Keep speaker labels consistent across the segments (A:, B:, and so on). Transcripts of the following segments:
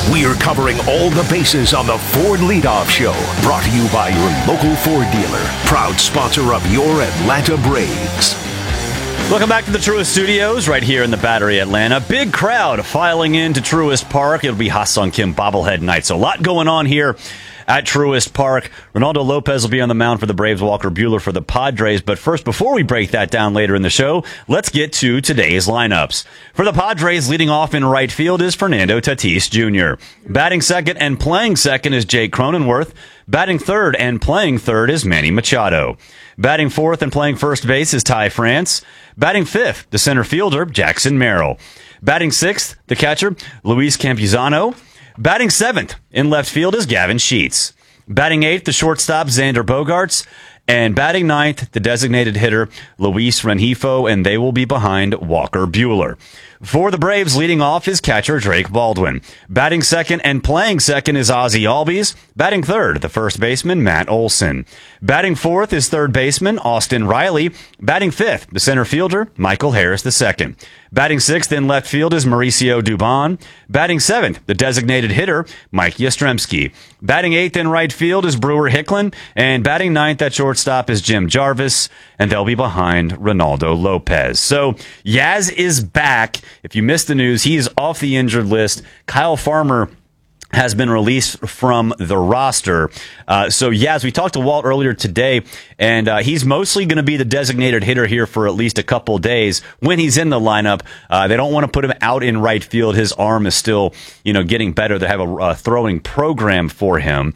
A: We're covering all the bases on the Ford Leadoff Show. Brought to you by your local Ford dealer. Proud sponsor of your Atlanta Braves.
B: Welcome back to the Truist Studios right here in the Battery, Atlanta. Big crowd filing into Truist Park. It'll be Ha-Sung Kim bobblehead night. So a lot going on here at Truist Park. Ronaldo Lopez will be on the mound for the Braves, Walker Buehler for the Padres. But first, before we break that down later in the show, let's get to today's lineups. For the Padres, leading off in right field is Fernando Tatis Jr. Batting second and playing second is Jake Cronenworth. Batting third and playing third is Manny Machado. Batting fourth and playing first base is Ty France. Batting fifth, the center fielder, Jackson Merrill. Batting sixth, the catcher, Luis Campuzano. Batting seventh in left field is Gavin Sheets. Batting eighth, the shortstop, Xander Bogaerts. And batting ninth, the designated hitter, Luis Rengifo, and they will be behind Walker Buehler. For the Braves, leading off is catcher Drake Baldwin. Batting second and playing second is Ozzie Albies. Batting third, the first baseman, Matt Olson. Batting fourth is third baseman, Austin Riley. Batting fifth, the center fielder, Michael Harris II. Batting sixth in left field is Mauricio Dubon. Batting seventh, the designated hitter, Mike Yastrzemski. Batting eighth in right field is Brewer Hicklin. And batting ninth at shortstop is Jim Jarvis. And they'll be behind Ronaldo Lopez. So Yaz is back. If you missed the news, he is off the injured list. Kyle Farmer has been released from the roster. So, as we talked to Walt earlier today, and he's mostly going to be the designated hitter here for at least a couple of days when he's in the lineup. They don't want to put him out in right field. His arm is still, getting better. They have a throwing program for him.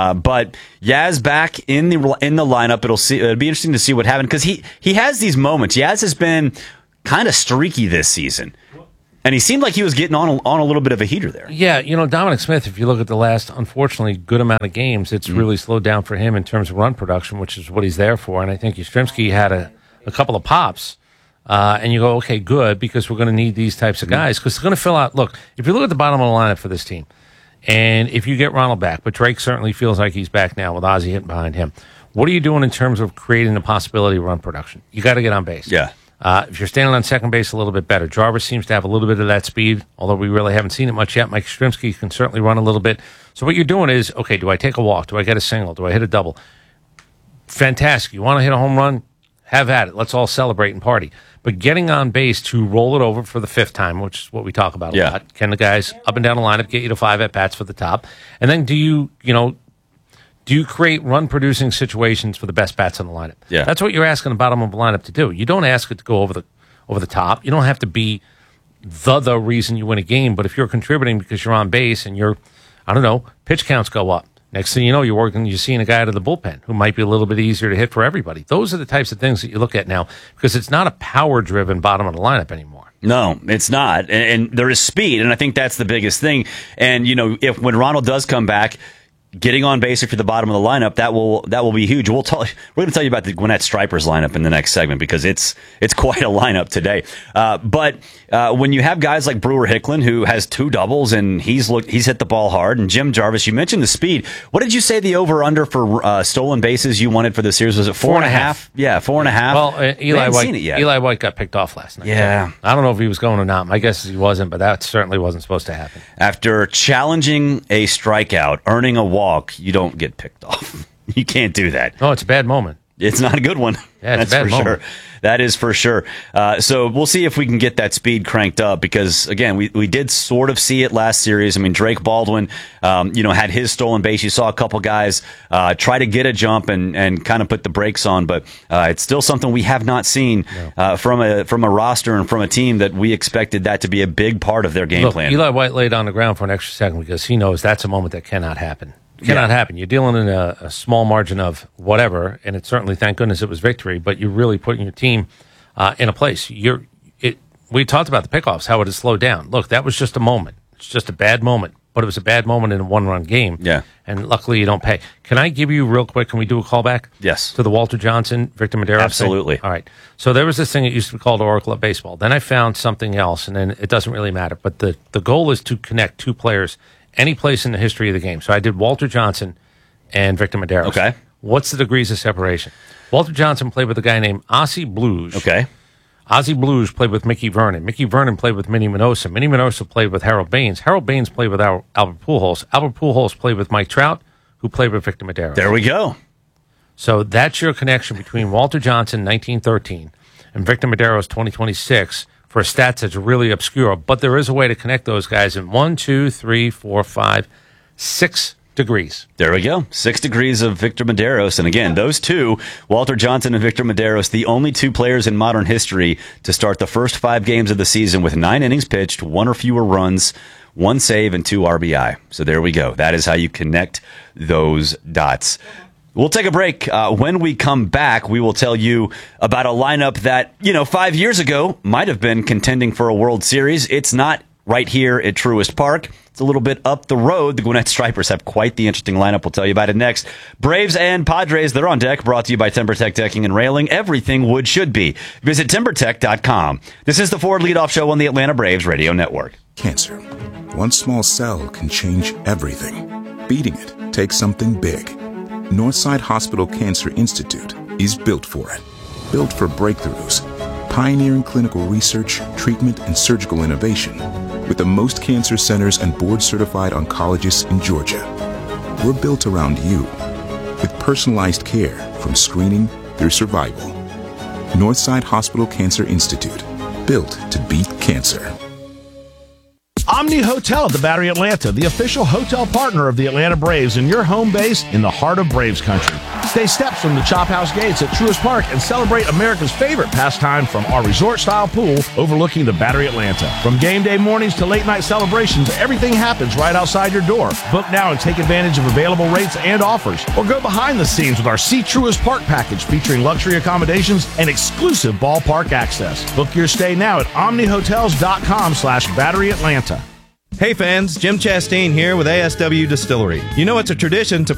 B: But Yaz back in the lineup. It'll be interesting to see what happens because he has these moments. Yaz has been kind of streaky this season. And he seemed like he was getting on a little bit of a heater there.
C: Yeah, Dominic Smith, if you look at the last, unfortunately, good amount of games, it's really slowed down for him in terms of run production, which is what he's there for. And I think Yastrzemski had a couple of pops. And you go, okay, good, because we're going to need these types of guys. Because they're going to fill out, look, if you look at the bottom of the lineup for this team, and if you get Ronald back, but Drake certainly feels like he's back now with Ozzie hitting behind him, what are you doing in terms of creating the possibility of run production? You got to get on base.
B: Yeah.
C: If you're standing on second base, a little bit better. Jarvis seems to have a little bit of that speed, although we really haven't seen it much yet. Mike Yastrzemski can certainly run a little bit. So what you're doing is, okay, do I take a walk? Do I get a single? Do I hit a double? Fantastic. You want to hit a home run? Have at it. Let's all celebrate and party. But getting on base to roll it over for the fifth time, which is what we talk about a lot. Can the guys up and down the lineup get you to 5 at-bats for the top? And then do you create run-producing situations for the best bats in the lineup?
B: Yeah.
C: That's what you're asking the bottom of the lineup to do. You don't ask it to go over the top. You don't have to be the reason you win a game, but if you're contributing because you're on base and pitch counts go up. Next thing you know, you're seeing a guy out of the bullpen who might be a little bit easier to hit for everybody. Those are the types of things that you look at now because it's not a power-driven bottom of the lineup anymore.
B: No, it's not. And there is speed, and I think that's the biggest thing. And, when Ronald does come back, getting on base for the bottom of the lineup, that will be huge. We're going to tell you about the Gwinnett Stripers lineup in the next segment because it's quite a lineup today. But when you have guys like Brewer Hicklin, who has 2 doubles and he's hit the ball hard, and Jim Jarvis, you mentioned the speed. What did you say the over/under for stolen bases you wanted for the series? Was it 4.5? Yeah, 4.5.
C: Well, Eli White got picked off last night.
B: Yeah,
C: I don't know if he was going or not. My guess is he wasn't, but that certainly wasn't supposed to happen.
B: After challenging a strikeout, earning a walk, you don't get picked off. You can't do that.
C: No, it's a bad moment.
B: It's not a good one.
C: Yeah, it's
B: That's
C: a bad
B: for
C: moment.
B: sure. That is for sure. So we'll see if we can get that speed cranked up because, again, we did sort of see it last series. I mean, Drake Baldwin, had his stolen base. You saw a couple guys try to get a jump and kind of put the brakes on, but it's still something we have not seen from a roster and from a team that we expected that to be a big part of their game plan.
C: Eli White laid on the ground for an extra second because he knows that's a moment that cannot happen. Cannot happen. You're dealing in a small margin of whatever, and it's certainly, thank goodness, it was victory. But you're really putting your team in a place. We talked about the pickoffs, how it has slowed down. Look, that was just a moment. It's just a bad moment, but it was a bad moment in a one-run game.
B: Yeah.
C: And luckily, you don't pay. Can I give you real quick? Can we do a callback?
B: Yes.
C: To the Walter Johnson, Victor Madero
B: Absolutely.
C: thing? All right. So there was this thing that used to be called Oracle of Baseball. Then I found something else, and then it doesn't really matter. But the goal is to connect 2 players any place in the history of the game. So I did Walter Johnson and Victor Madero.
B: Okay.
C: What's the degrees of separation? Walter Johnson played with a guy named Ossie Blues.
B: Okay.
C: Ozzie Blues played with Mickey Vernon. Mickey Vernon played with Minnie Minoso. Minnie Minoso played with Harold Baines. Harold Baines played with Albert Pujols. Albert Pujols played with Mike Trout, who played with Victor Medeiros.
B: There we go.
C: So that's your connection between Walter Johnson, 1913, and Victor Medeiros, 2026, for stats that's really obscure. But there is a way to connect those guys in 1, 2, 3, 4, 5, 6 degrees.
B: There we go. 6 degrees of Victor Medeiros. And again, those two, Walter Johnson and Victor Medeiros, the only two players in modern history to start the first 5 games of the season with 9 innings pitched, 1 or fewer runs, 1 save, and 2 RBI. So there we go. That is how you connect those dots. We'll take a break. When we come back, we will tell you about a lineup that, 5 years ago might have been contending for a World Series. It's not right here at Truist Park. It's a little bit up the road. The Gwinnett Stripers have quite the interesting lineup. We'll tell you about it next. Braves and Padres, they're on deck. Brought to you by TimberTech Decking and Railing. Everything wood should be. Visit TimberTech.com. This is the Ford Leadoff Show on the Atlanta Braves Radio Network.
D: Cancer. One small cell can change everything. Beating it takes something big. Northside Hospital Cancer Institute is built for it. Built for breakthroughs, pioneering clinical research, treatment, and surgical innovation with the most cancer centers and board-certified oncologists in Georgia. We're built around you with personalized care from screening through survival. Northside Hospital Cancer Institute, built to beat cancer.
E: Omni Hotel at the Battery Atlanta, the official hotel partner of the Atlanta Braves and your home base in the heart of Braves country. Stay steps from the Chop House gates at Truist Park and celebrate America's favorite pastime from our resort-style pool overlooking the Battery Atlanta. From game day mornings to late-night celebrations, everything happens right outside your door. Book now and take advantage of available rates and offers. Or go behind the scenes with our See Truist Park package featuring luxury accommodations and exclusive ballpark access. Book your stay now at omnihotels.com/Battery Atlanta.
F: Hey fans, Jim Chastain here with ASW Distillery. You know it's a tradition to